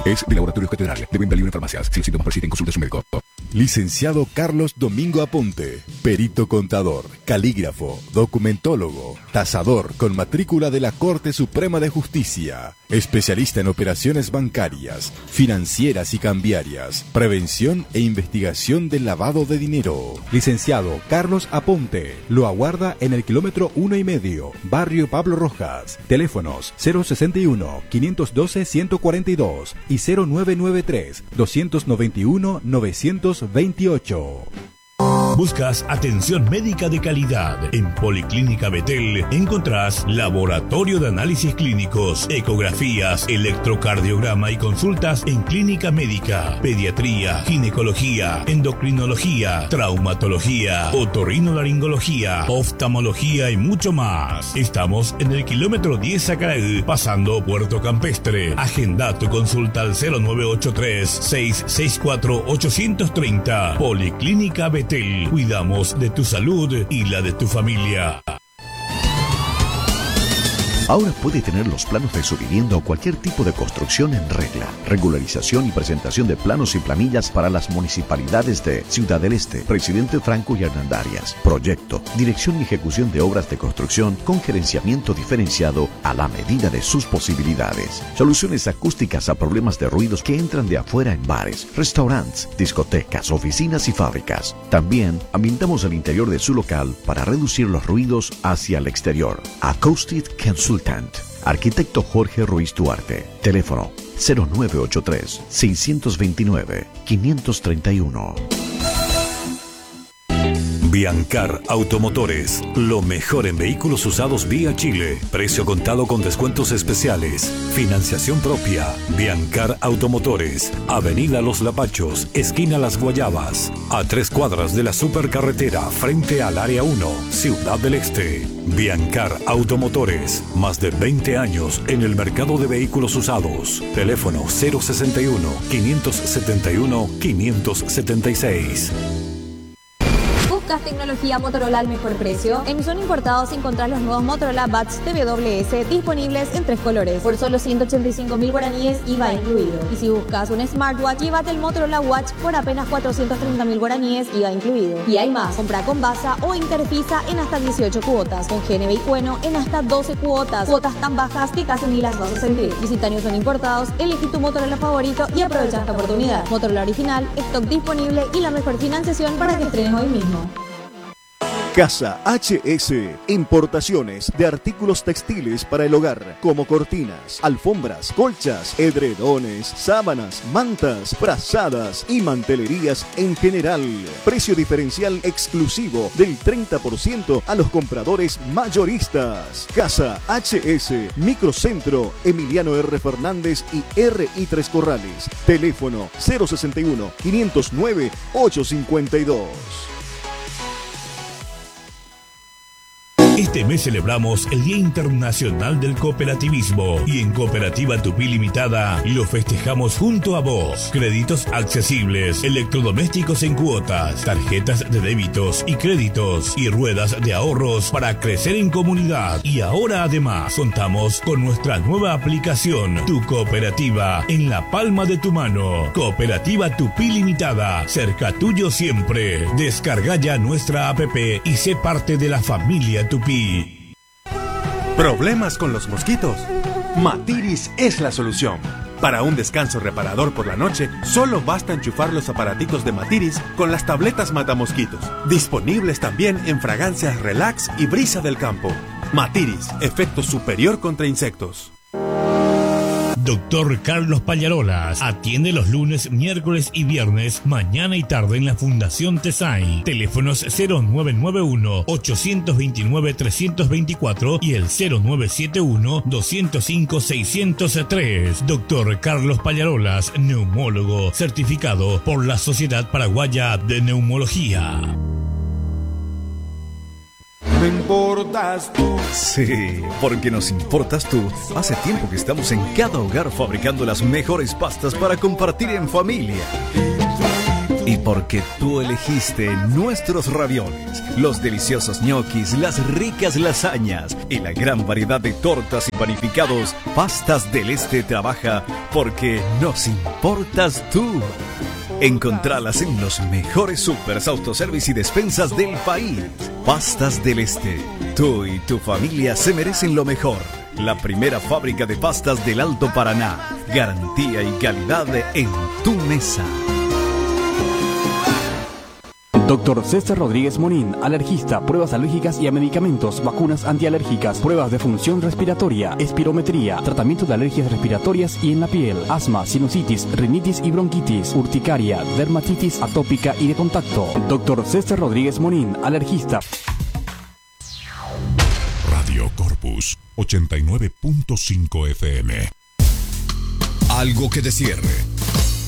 Es de Laboratorios Catedral. De venta libre en farmacias. Si los síntomas persisten, consulte a su médico. Licenciado Carlos Domingo Aponte, perito contador, calígrafo, documentólogo, tasador con matrícula de la Corte Suprema de Justicia, especialista en operaciones bancarias, financieras y cambiarias, prevención e investigación del lavado de dinero. Licenciado Carlos Aponte, lo aguarda en el kilómetro 1,5, barrio Pablo Rojas. Teléfonos 061-512-142 y 0993-291-928. ¿Buscas atención médica de calidad? En Policlínica Betel encontrás laboratorio de análisis clínicos, ecografías, electrocardiograma y consultas en clínica médica, pediatría, ginecología, endocrinología, traumatología, otorrinolaringología, oftalmología y mucho más. Estamos en el kilómetro 10 Sacaraí, pasando Puerto Campestre. Agenda tu consulta al 0983-664-830. Policlínica Betel. Cuidamos de tu salud y la de tu familia. Ahora puede tener los planos de su vivienda o cualquier tipo de construcción en regla. Regularización y presentación de planos y planillas para las municipalidades de Ciudad del Este, Presidente Franco y Hernandarias. Proyecto, dirección y ejecución de obras de construcción con gerenciamiento diferenciado a la medida de sus posibilidades. Soluciones acústicas a problemas de ruidos que entran de afuera en bares, restaurantes, discotecas, oficinas y fábricas. También ambientamos el interior de su local para reducir los ruidos hacia el exterior. Acoustic Consultant. Arquitecto Jorge Ruiz Duarte. Teléfono 0983-629-531. Biancar Automotores, lo mejor en vehículos usados vía Chile. Precio contado con descuentos especiales. Financiación propia. Biancar Automotores, Avenida Los Lapachos, esquina Las Guayabas. A 3 cuadras de la supercarretera, frente al Área 1, Ciudad del Este. Biancar Automotores, más de 20 años en el mercado de vehículos usados. Teléfono 061-571-576. ¿Buscas tecnología Motorola al mejor precio? En Son Importados encontrás los nuevos Motorola Buds TWS disponibles en 3 colores. Por solo 185.000 guaraníes, IVA incluido. Y si buscas un smartwatch, llévate el Motorola Watch por apenas 430.000 guaraníes, IVA incluido. Y hay más. Compra con Baza o Interfisa en hasta 18 cuotas. Con GNB y Cueno en hasta 12 cuotas. Cuotas tan bajas que casi ni las vas a sentir. Visita Son Importados, elegí tu Motorola favorito y aprovecha esta oportunidad. Motorola original, stock disponible y la mejor financiación para que estrenes hoy mismo. Casa HS, importaciones de artículos textiles para el hogar, como cortinas, alfombras, colchas, edredones, sábanas, mantas, frazadas y mantelerías en general. Precio diferencial exclusivo del 30% a los compradores mayoristas. Casa HS, Microcentro, Emiliano R. Fernández y R.I. Tres Corrales. Teléfono 061-509-852. Este mes celebramos el Día Internacional del Cooperativismo y en Cooperativa Tupí Limitada lo festejamos junto a vos. Créditos accesibles, electrodomésticos en cuotas, tarjetas de débitos y créditos y ruedas de ahorros para crecer en comunidad. Y ahora además contamos con nuestra nueva aplicación, Tu Cooperativa, en la palma de tu mano. Cooperativa Tupí Limitada, cerca tuyo siempre. Descarga ya nuestra app y sé parte de la familia Tupí. ¿Problemas con los mosquitos? Matiris es la solución. Para un descanso reparador por la noche, solo basta enchufar los aparatitos de Matiris con las tabletas matamosquitos. Disponibles también en fragancias Relax y Brisa del Campo. Matiris, efecto superior contra insectos. Doctor Carlos Pallarolas atiende los lunes, miércoles y viernes, mañana y tarde en la Fundación Tesai. Teléfonos 0991-829-324 y el 0971-205-603. Doctor Carlos Pallarolas, neumólogo, certificado por la Sociedad Paraguaya de Neumología. Me importas tú. Sí, porque nos importas tú. Hace tiempo que estamos en cada hogar fabricando las mejores pastas para compartir en familia. Y porque tú elegiste nuestros ravioles, los deliciosos ñoquis, las ricas lasañas y la gran variedad de tortas y panificados, Pastas del Este trabaja porque nos importas tú. Encontralas en los mejores supers, autoservice y despensas del país. Pastas del Este. Tú y tu familia se merecen lo mejor. La primera fábrica de pastas del Alto Paraná. Garantía y calidad en tu mesa. Dr. César Rodríguez Monín, alergista, pruebas alérgicas y a medicamentos, vacunas antialérgicas, pruebas de función respiratoria, espirometría, tratamiento de alergias respiratorias y en la piel, asma, sinusitis, rinitis y bronquitis, urticaria, dermatitis atópica y de contacto. Dr. César Rodríguez Monín, alergista. Radio Corpus 89.5 FM. Algo que te cierre.